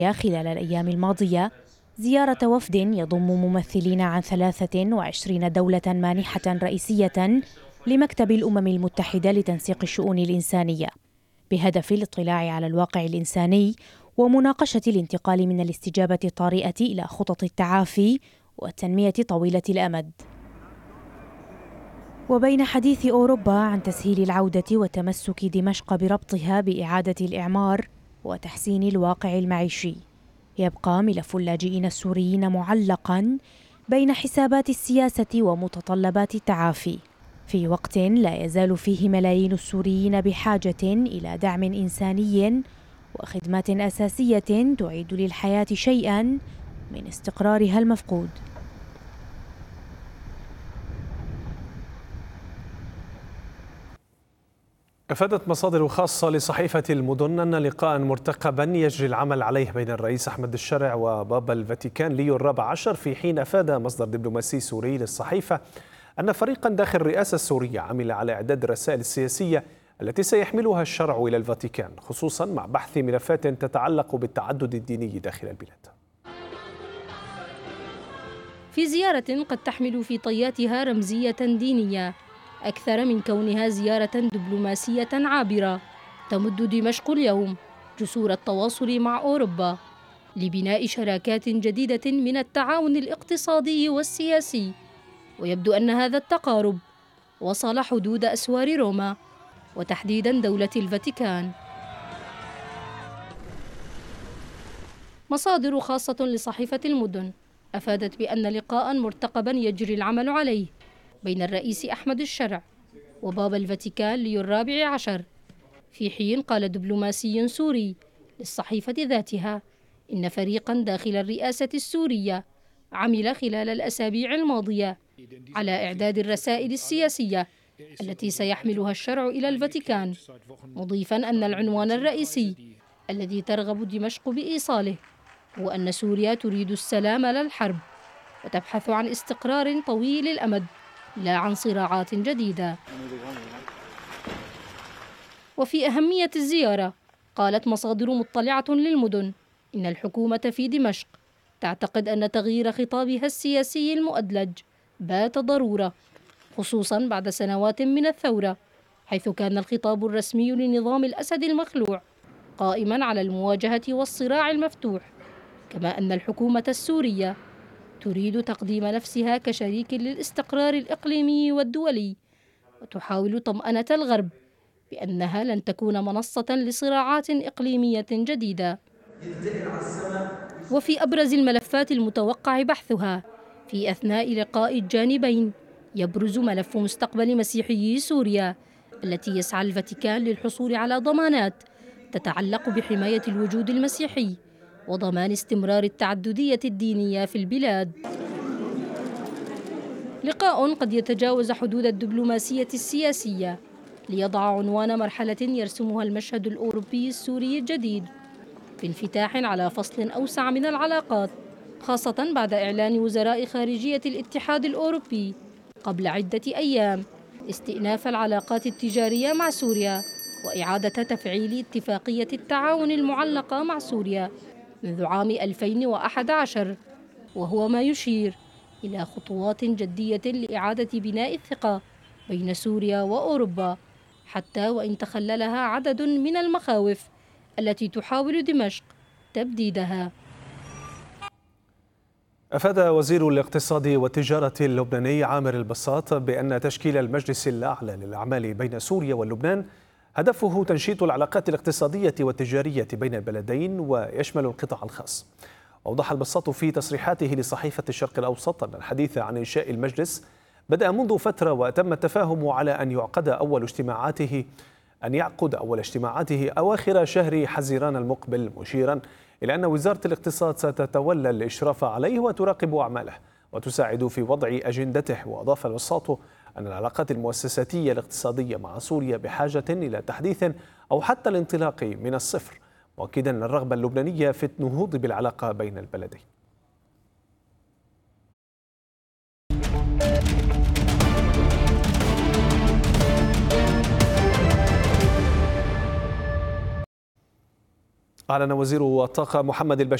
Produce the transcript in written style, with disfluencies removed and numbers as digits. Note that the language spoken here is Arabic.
خلال الأيام الماضية زيارة وفد يضم ممثلين عن 23 دولة مانحة رئيسية لمكتب الأمم المتحدة لتنسيق الشؤون الإنسانية، بهدف الاطلاع على الواقع الإنساني ومناقشة الانتقال من الاستجابة الطارئة إلى خطط التعافي والتنمية طويلة الأمد. وبين حديث أوروبا عن تسهيل العودة وتمسك دمشق بربطها بإعادة الإعمار وتحسين الواقع المعيشي، يبقى ملف اللاجئين السوريين معلقاً بين حسابات السياسة ومتطلبات التعافي، في وقت لا يزال فيه ملايين السوريين بحاجة إلى دعم إنساني وخدمات أساسية تعيد للحياة شيئاً من استقرارها المفقود. أفادت مصادر خاصة لصحيفة المدن أن لقاء مرتقبا يجري العمل عليه بين الرئيس أحمد الشرع وبابا الفاتيكان ليو ال14، في حين أفاد مصدر دبلوماسي سوري للصحيفة أن فريقا داخل الرئاسة السورية عمل على إعداد الرسائل السياسية التي سيحملها الشرع إلى الفاتيكان، خصوصا مع بحث ملفات تتعلق بالتعدد الديني داخل البلاد. في زيارة قد تحمل في طياتها رمزية دينية أكثر من كونها زيارة دبلوماسية عابرة، تمد دمشق اليوم جسور التواصل مع أوروبا لبناء شراكات جديدة من التعاون الاقتصادي والسياسي، ويبدو أن هذا التقارب وصل حدود أسوار روما وتحديدا دولة الفاتيكان. مصادر خاصة لصحيفة المدن أفادت بأن لقاء مرتقبا يجري العمل عليه بين الرئيس أحمد الشرع وبابا الفاتيكان ليو ال14، في حين قال دبلوماسي سوري للصحيفة ذاتها إن فريقا داخل الرئاسة السورية عمل خلال الأسابيع الماضية على إعداد الرسائل السياسية التي سيحملها الشرع إلى الفاتيكان، مضيفا أن العنوان الرئيسي الذي ترغب دمشق بإيصاله هو أن سوريا تريد السلام لا الحرب، وتبحث عن استقرار طويل الأمد لا عن صراعات جديدة. وفي أهمية الزيارة قالت مصادر مطلعة للمدن إن الحكومة في دمشق تعتقد أن تغيير خطابها السياسي المؤدلج بات ضرورة، خصوصا بعد سنوات من الثورة، حيث كان الخطاب الرسمي لنظام الأسد المخلوع قائما على المواجهة والصراع المفتوح، كما أن الحكومة السورية تريد تقديم نفسها كشريك للاستقرار الإقليمي والدولي، وتحاول طمأنة الغرب بأنها لن تكون منصة لصراعات إقليمية جديدة. وفي أبرز الملفات المتوقع بحثها في أثناء لقاء الجانبين يبرز ملف مستقبل مسيحيي سوريا، التي يسعى الفاتيكان للحصول على ضمانات تتعلق بحماية الوجود المسيحي وضمان استمرار التعددية الدينية في البلاد. لقاء قد يتجاوز حدود الدبلوماسية السياسية ليضع عنوان مرحلة يرسمها المشهد الأوروبي السوري الجديد في انفتاح على فصل أوسع من العلاقات، خاصة بعد إعلان وزراء خارجية الاتحاد الأوروبي قبل عدة أيام استئناف العلاقات التجارية مع سوريا وإعادة تفعيل اتفاقية التعاون المعلقة مع سوريا منذ عام 2011، وهو ما يشير إلى خطوات جدية لإعادة بناء الثقة بين سوريا وأوروبا، حتى وإن تخللها عدد من المخاوف التي تحاول دمشق تبديدها. أفاد وزير الاقتصاد والتجارة اللبناني عامر البساط بأن تشكيل المجلس الأعلى للأعمال بين سوريا واللبنان هدفه تنشيط العلاقات الاقتصادية والتجارية بين البلدين ويشمل القطاع الخاص. أوضح البساط في تصريحاته لصحيفة الشرق الأوسط أن الحديث عن إنشاء المجلس بدأ منذ فترة، وتم التفاهم على أن يعقد أول اجتماعاته أواخر شهر حزيران المقبل، مشيرا إلى أن وزارة الاقتصاد ستتولى الإشراف عليه وتراقب أعماله وتساعد في وضع أجندته. وأضاف البساط أن العلاقات المؤسساتية الاقتصادية مع سوريا بحاجة إلى تحديث أو حتى الانطلاق من الصفر، مؤكدا الرغبة اللبنانية في النهوض بالعلاقة بين البلدين. أعلن وزير الطاقة محمد البشير